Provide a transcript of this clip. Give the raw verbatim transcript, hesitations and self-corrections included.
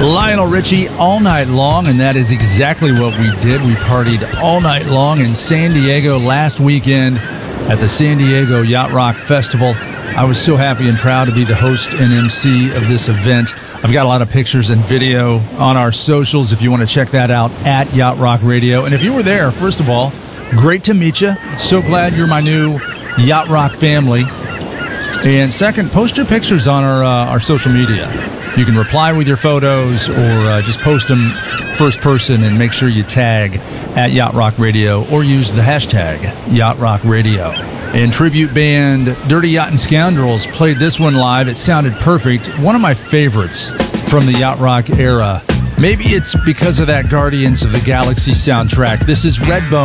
Lionel Richie all night long, and that is exactly what we did. We partied all night long in San Diego last weekend at the San Diego Yacht Rock Festival. I was so happy and proud to be the host and M C of this event. I've got a lot of pictures and video on our socials if you want to check that out, at Yacht Rock Radio. And if you were there, first of all, great to meet you. So glad you're my new Yacht Rock family. And second, post your pictures on our uh, our social media. You can reply with your photos or uh, just post them first person and make sure you tag at Yacht Rock Radio or use the hashtag Yacht Rock Radio. And tribute band Dirty Yacht and Scoundrels played this one live. It sounded perfect. One of my favorites from the Yacht Rock era. Maybe it's because of that Guardians of the Galaxy soundtrack. This is Redbone.